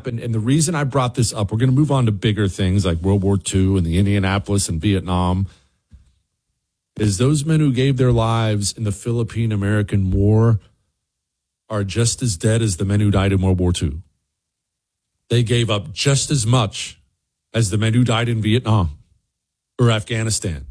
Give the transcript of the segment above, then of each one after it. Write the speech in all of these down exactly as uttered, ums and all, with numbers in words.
happened, and the reason I brought this up, we're going to move on to bigger things like World War Two and the Indianapolis and Vietnam, is those men who gave their lives in the Philippine-American War are just as dead as the men who died in World War Two. They gave up just as much as the men who died in Vietnam or Afghanistan.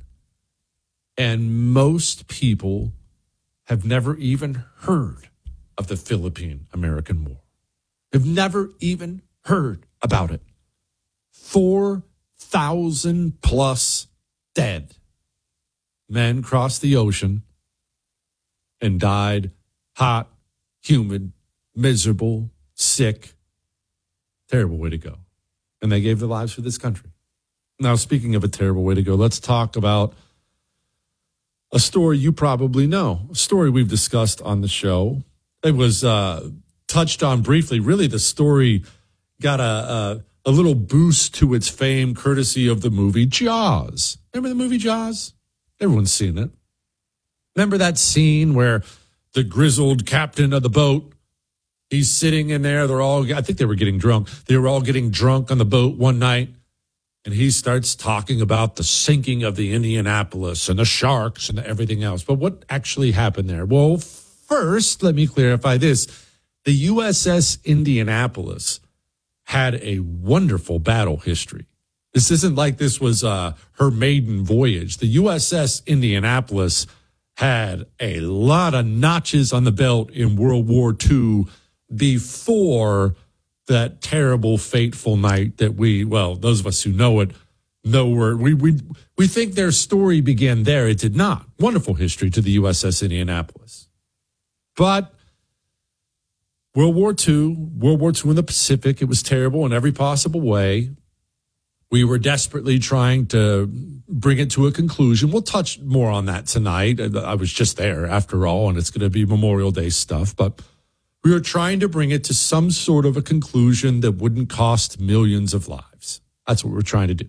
And most people have never even heard of the Philippine-American War. Have never even heard about it. four thousand plus dead men crossed the ocean and died hot, humid, miserable, sick. Terrible way to go. And they gave their lives for this country. Now, speaking of a terrible way to go, let's talk about a story you probably know, a story we've discussed on the show. It was uh, touched on briefly. Really, the story got a, a a little boost to its fame courtesy of the movie Jaws. Remember the movie Jaws? Everyone's seen it. Remember that scene where the grizzled captain of the boat, he's sitting in there. They're all, I think they were getting drunk. They were all getting drunk on the boat one night. And he starts talking about the sinking of the Indianapolis and the sharks and everything else. But what actually happened there? Well, first, let me clarify this. The U S S Indianapolis had a wonderful battle history. This isn't like this was uh, her maiden voyage. The U S S Indianapolis had a lot of notches on the belt in World War Two before that terrible, fateful night that we, well, those of us who know it, know where we, we, we think their story began there. It did not. Wonderful history to the U S S Indianapolis. But World War Two, World War Two in the Pacific, it was terrible in every possible way. We were desperately trying to bring it to a conclusion. We'll touch more on that tonight. I was just there, after all, and it's going to be Memorial Day stuff. But we were trying to bring it to some sort of a conclusion that wouldn't cost millions of lives. That's what we were trying to do.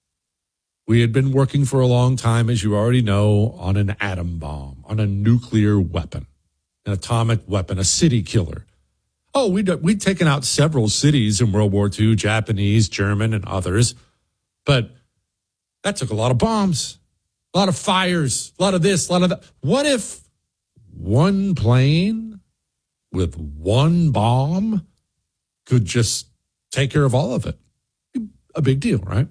We had been working for a long time, as you already know, on an atom bomb, on a nuclear weapon, an atomic weapon, a city killer. Oh, we'd, we'd taken out several cities in World War Two, Japanese, German, and others. But that took a lot of bombs, a lot of fires, a lot of this, a lot of that. What if one plane with one bomb could just take care of all of it? A big deal, right?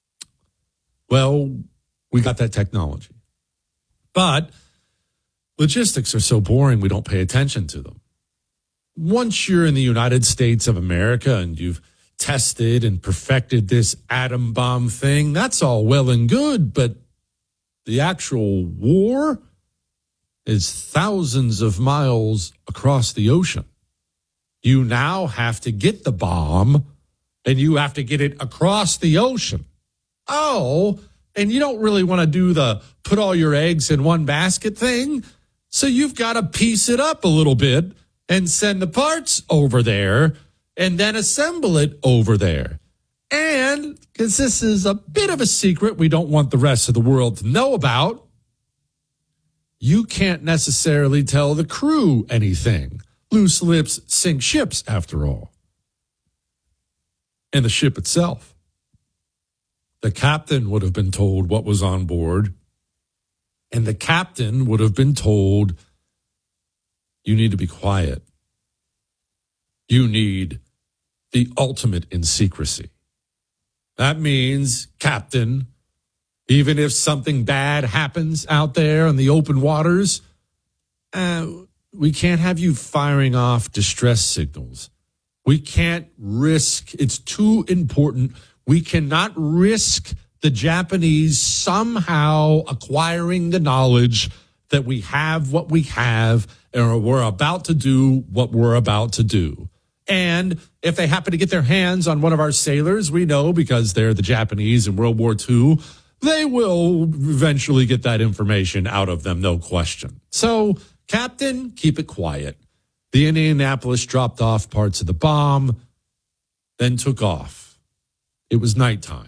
Well, we got that technology. But logistics are so boring, we don't pay attention to them. Once you're in the United States of America and you've tested and perfected this atom bomb thing, that's all well and good, but the actual war is thousands of miles across the ocean. You now have to get the bomb, and you have to get it across the ocean. Oh, and you don't really want to do the put all your eggs in one basket thing, so you've got to piece it up a little bit and send the parts over there and then assemble it over there. And because this is a bit of a secret we don't want the rest of the world to know about, you can't necessarily tell the crew anything. Loose lips sink ships, after all. And the ship itself. The captain would have been told what was on board, and the captain would have been told, you need to be quiet. You need the ultimate in secrecy. That means, Captain, even if something bad happens out there in the open waters, uh, we can't have you firing off distress signals. We can't risk, it's too important. We cannot risk the Japanese somehow acquiring the knowledge that we have what we have and we're about to do what we're about to do. And if they happen to get their hands on one of our sailors, we know because they're the Japanese in World War Two, they will eventually get that information out of them, no question. So, Captain, keep it quiet. The Indianapolis dropped off parts of the bomb, then took off. It was nighttime.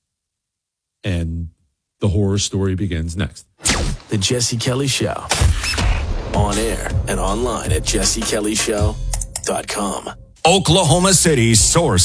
And the horror story begins next. The Jesse Kelly Show. On air and online at jesse kelly show dot com. Oklahoma City's source